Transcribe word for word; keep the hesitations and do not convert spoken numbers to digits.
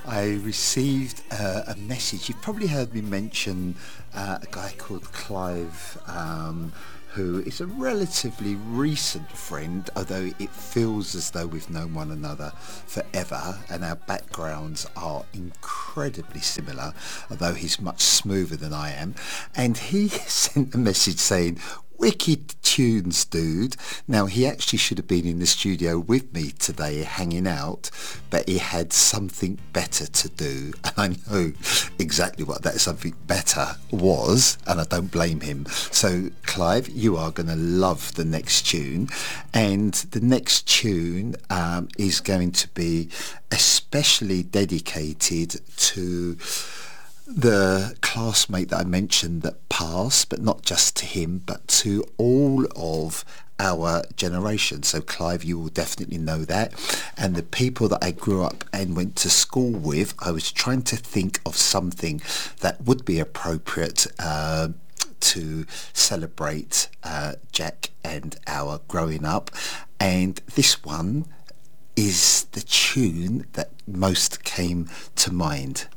I received uh, a message. You've probably heard me mention uh, a guy called Clive, um, who is a relatively recent friend, although it feels as though we've known one another forever, and our backgrounds are incredibly similar, although he's much smoother than I am. And he sent a message saying, "Wicked tunes, dude." Now, he actually should have been in the studio with me today hanging out, but he had something better to do. And I know exactly what that something better was, and I don't blame him. So, Clive, you are going to love the next tune. And the next tune um, is going to be especially dedicated to the classmate that I mentioned that passed, but not just to him, but to all of our generation. So Clive, you will definitely know that. And the people that I grew up and went to school with, I was trying to think of something that would be appropriate uh, to celebrate uh, Jack and our growing up. And this one is the tune that most came to mind.